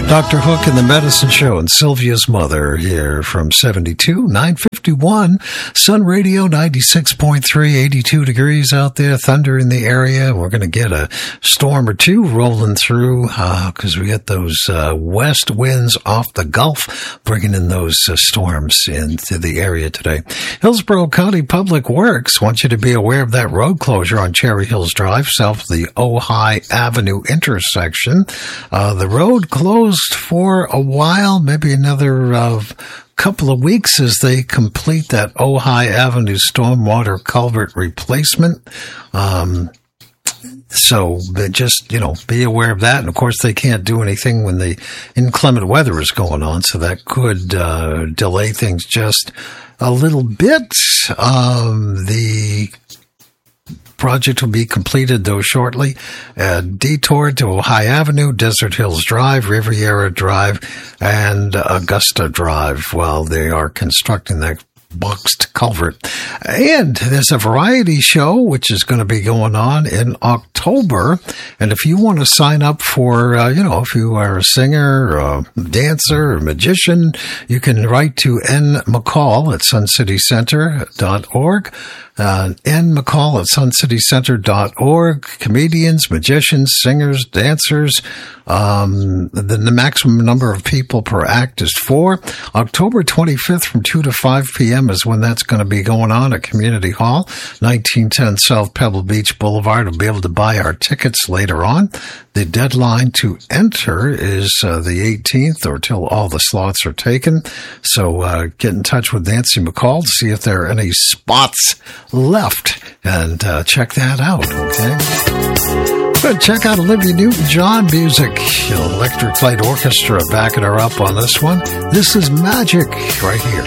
Dr. Hook and the Medicine Show and Sylvia's Mother here from 72, 951, Sun Radio 96.3, 82 degrees out there, thunder in the area. We're going to get a storm or two rolling through because we get those west winds off the Gulf, bringing in those storms into the area today. Hillsborough County Public Works wants you to be aware of that road closure on Cherry Hills Drive, south of the Ojai Avenue intersection. The road closed for a while, maybe another couple of weeks as they complete that Ojai Avenue stormwater culvert replacement. So just, be aware of that. And of course, they can't do anything when the inclement weather is going on. So that could delay things just a little bit. The project will be completed, though, shortly. Detour to Ojai Avenue, Desert Hills Drive, Riviera Drive, and Augusta Drive while they are constructing that boxed culvert. And there's a variety show which is going to be going on in October. And if you want to sign up for, if you are a singer, or a dancer, or a magician, you can write to N. McCall at suncitycenter.org. N. McCall at suncitycenter.org. Comedians, magicians, singers, dancers. The maximum number of people per act is 4. October 25th from 2 to 5 p.m. is when that's going to be going on at Community Hall, 1910 South Pebble Beach Boulevard. We'll be able to buy our tickets later on. The deadline to enter is the 18th or till all the slots are taken. So get in touch with Nancy McCall to see if there are any spots left and check that out, okay? Good. Check out Olivia Newton-John music. Electric Light Orchestra backing her up on this one. This is Magic right here.